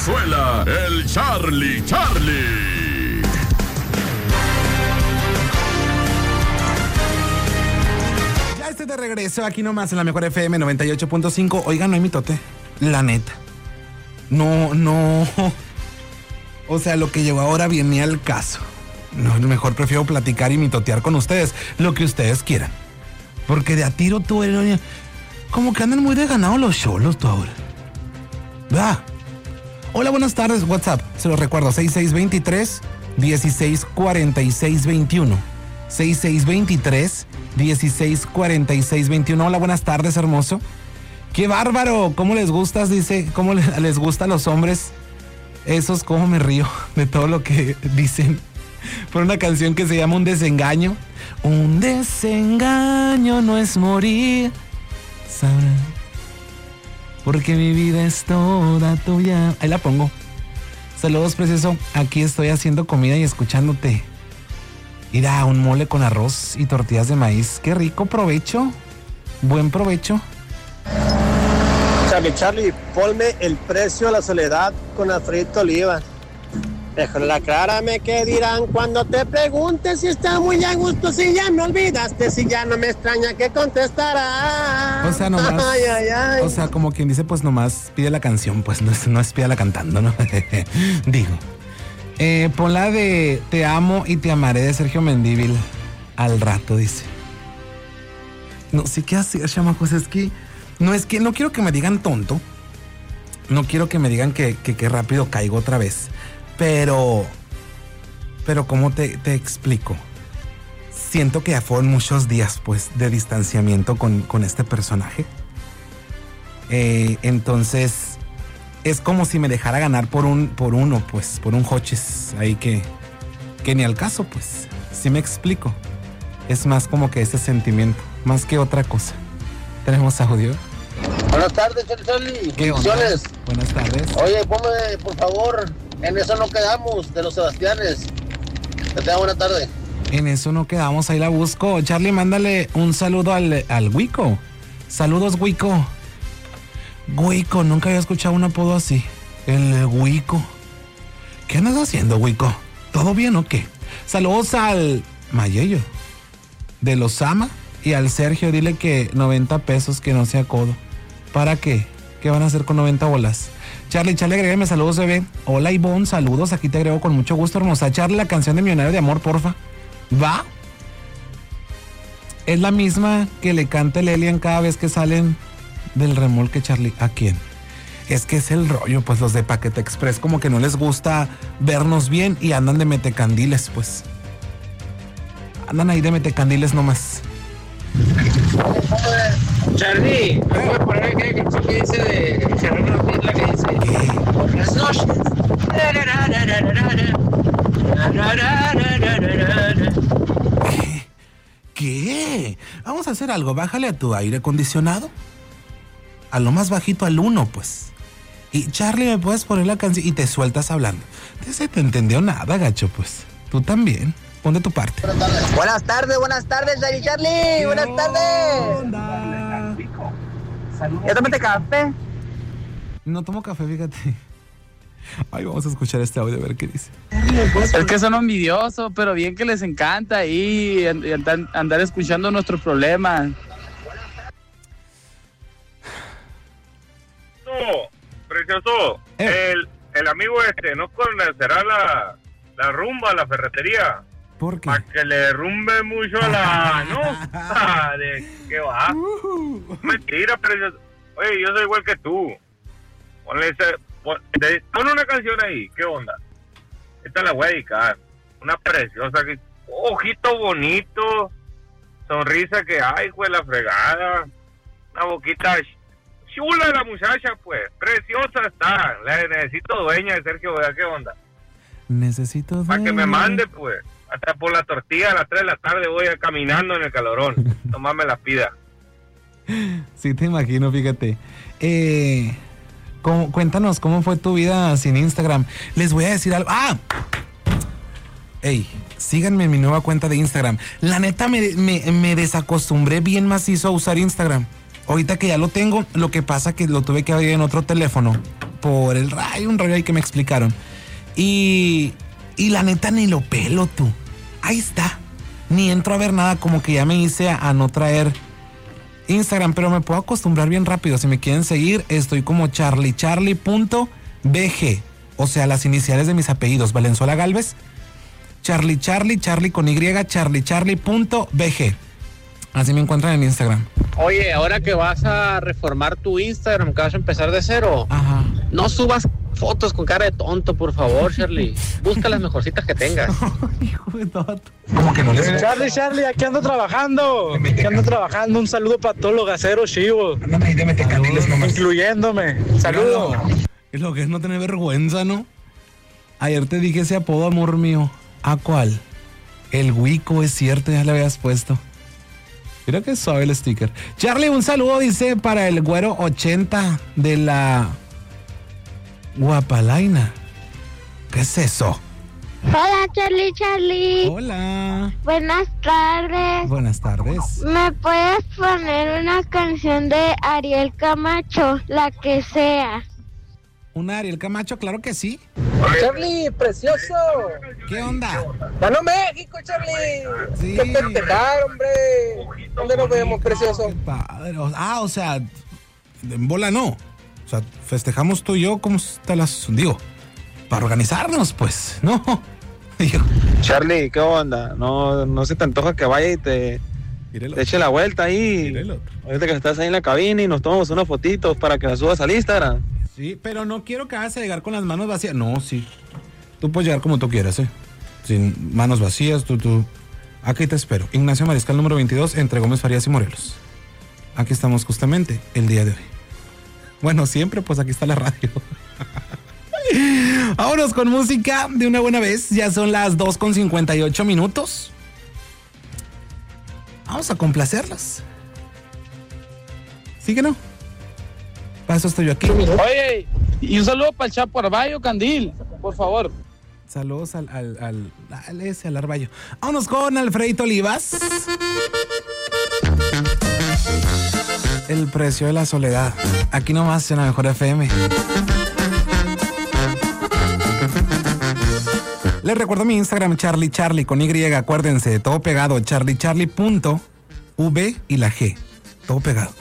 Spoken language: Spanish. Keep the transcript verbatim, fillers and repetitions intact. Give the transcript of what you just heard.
Venezuela, el Charlie Charlie. Ya estoy de regreso aquí nomás en la Mejor F M noventa y ocho punto cinco. Oigan, no hay mitote, la neta. No, no. O sea, lo que llegó ahora viene al caso. No, mejor prefiero platicar y mitotear con ustedes, lo que ustedes quieran. Porque de a tiro tú eres... Como que andan muy de ganado los cholos tú ahora. Va. Hola, buenas tardes, WhatsApp. Se los recuerdo, seis seis dos tres, uno seis cuatro seis dos uno. seis seis dos tres, uno seis cuatro seis dos uno. Hola, buenas tardes, hermoso. ¡Qué bárbaro! ¿Cómo les gustas? Dice, ¿cómo les gusta a los hombres? Esos, cómo me río de todo lo que dicen. Por una canción que se llama Un Desengaño. Un desengaño no es morir, sabrá, porque mi vida es toda tuya. Ahí la pongo. Saludos, precioso. Aquí estoy haciendo comida y escuchándote. Mira, un mole con arroz y tortillas de maíz. Qué rico, provecho. Buen provecho. Charlie, Charlie, ponme El Precio de la Soledad con Alfredito Olivas. Déjala, aclárame qué dirán cuando te preguntes si está muy a gusto, si ya me olvidaste, si ya no me extraña que contestarás. O sea, nomás, ay, ay, ay. O sea, como quien dice, pues nomás pide la canción, pues no es, no es pídala cantando, ¿no? Digo. Eh, pon la de Te amo y te amaré de Sergio Mendívil al rato, dice. No sé qué hacer, chamacos, es que no es que no quiero que me digan tonto. No quiero que me digan que, que, que rápido caigo otra vez. Pero, pero ¿cómo te, te explico? Siento que ya fueron muchos días, pues, de distanciamiento con, con este personaje. Eh, entonces, es como si me dejara ganar por un, por uno, pues, por un hoches ahí que, que ni al caso, pues. ¿Sí me explico? Es más como que ese sentimiento, más que otra cosa. ¿Tenemos audio? Buenas tardes, Charlie Charlie. ¿Qué onda? Buenas tardes. Oye, ponme, por favor, En Eso No Quedamos, de los Sebastianes. Que tenga buena tarde. En Eso No Quedamos, ahí la busco. Charlie, mándale un saludo al, al Wico. Saludos, Wico. Wico, nunca había escuchado un apodo así. El Wico. ¿Qué andas haciendo, Wico? ¿Todo bien o qué? Saludos al Mayello de Lozama y al Sergio. Dile que noventa pesos, que no sea codo. ¿Para qué? ¿Qué van a hacer con noventa bolas? Charlie, Charlie, agrégame saludos, bebé. Hola, Ivonne, saludos. Aquí te agrego con mucho gusto, hermosa. Charlie, la canción de Millonario de Amor, porfa. ¿Va? Es la misma que le canta el Elian cada vez que salen del remolque, Charlie. ¿A quién? Es que es el rollo, pues los de Paquete Express como que no les gusta vernos bien y andan de metecandiles, pues. Andan ahí de metecandiles nomás. Charlie, ¿me puedes poner aquella canción que dice de Gerardo Ortiz, la que dice? ¿Qué? Por las noches. ¿Qué? ¿Qué? Vamos a hacer algo, bájale a tu aire acondicionado. A lo más bajito, al uno, pues. Y Charlie, ¿me puedes poner la canción? Y te sueltas hablando. No se te entendió nada, gacho, pues. Tú también. Pon de tu parte. Buenas tardes, buenas tardes, Charlie Charlie. Buenas tardes. Onda? ¿Ya tomaste café? No tomo café, fíjate. Ay, vamos a escuchar este audio a ver qué dice. Es que son envidiosos, pero bien que les encanta ahí andar, andar escuchando nuestros problemas. No, precioso. Eh. El, el amigo este, ¿no conocerá la, la rumba, la ferretería? ¿Por qué? Para que le derrumbe mucho la... ¿No? Ah, ¿de qué va? Uh. Mentira, precioso. Oye, yo soy igual que tú. Ponle ese... Pon, de, pon una canción ahí, ¿qué onda? Esta la voy a dedicar. Una preciosa, que, ojito bonito, sonrisa que hay, pues la fregada, una boquita chula de la muchacha, pues, preciosa está. La necesito dueña de Sergio, ¿verdad? ¿Qué onda? Necesito Para que me dueña. mande, pues, hasta por la tortilla a las tres de la tarde voy a caminando en el calorón. Nomás me la pida. Sí, te imagino, fíjate. Eh, ¿cómo, cuéntanos, ¿cómo fue tu vida sin Instagram? Les voy a decir algo. ¡Ah! Ey, síganme en mi nueva cuenta de Instagram. La neta, me, me, me desacostumbré bien macizo a usar Instagram. Ahorita que ya lo tengo, lo que pasa que lo tuve que abrir en otro teléfono por el rayo, un rayo ahí que me explicaron. Y, y la neta ni lo pelo, tú. Ahí está. Ni entro a ver nada, como que ya me hice a, a no traer Instagram, pero me puedo acostumbrar bien rápido. Si me quieren seguir, estoy como charlicharly punto b g. O sea, las iniciales de mis apellidos, Valenzuela Galvez. Charlie Charlie, Charlie con Y, charlicharly punto b g. Así me encuentran en Instagram. Oye, ahora que vas a reformar tu Instagram, que vas a empezar de cero, Ajá. no subas fotos con cara de tonto, por favor, Charlie. Busca las mejorcitas que tengas. Hijo de todo. ¿Cómo que no les... Charlie, Charlie, aquí ando trabajando. Aquí ando trabajando. Un saludo para todos los gaseros chivos. Ándame ahí de metecandiles nomás. Incluyéndome. Saludos. Es lo que es no tener vergüenza, ¿no? Ayer te dije ese apodo, amor mío. ¿A cuál? El Wico, es cierto, ya le habías puesto. Mira que suave el sticker. Charlie, un saludo, dice, para el güero ochenta de la Guapalaina. ¿Qué es eso? Hola, Charlie, Charlie. Hola. Buenas tardes. Buenas tardes. ¿Me puedes poner una canción de Ariel Camacho, la que sea? ¿Una Ariel Camacho? Claro que sí. Charlie, precioso. ¿Qué onda? ¡Ganó México, Charlie! Sí. ¡Qué festejar, hombre! ¿Dónde nos vemos, precioso? Qué padre. Ah, o sea, en bola no. O sea, festejamos tú y yo, ¿cómo te las digo? Para organizarnos, pues, ¿no? Digo, Charlie, ¿qué onda? No, no se te antoja que vaya y te, mírelo. te eche la vuelta ahí. Mírelo. Ahorita que estás ahí en la cabina y nos tomamos unas fotitos para que las subas al Instagram. Sí, pero no quiero que vayas a llegar con las manos vacías. No, sí. Tú puedes llegar como tú quieras, ¿eh? Sin manos vacías, tú, tú. Aquí te espero. Ignacio Mariscal, número veintidós, entre Gómez Farías y Morelos. Aquí estamos justamente el día de hoy. Bueno, siempre, pues aquí está la radio. Vámonos con música de una buena vez. Ya son las dos con cincuenta y ocho minutos. Vamos a complacerlas. ¿Sí que no? Para eso estoy yo aquí. Oye, y un saludo para el Chapo Arballo, Candil, por favor. Saludos al, al, al, al ese, al Arballo. Vámonos con Alfredito Olivas. El precio de la soledad. Aquí nomás en la Mejor F M. Les recuerdo mi Instagram, Charlie Charlie con Y, acuérdense, todo pegado, charlicharly punto v y la G. Todo pegado.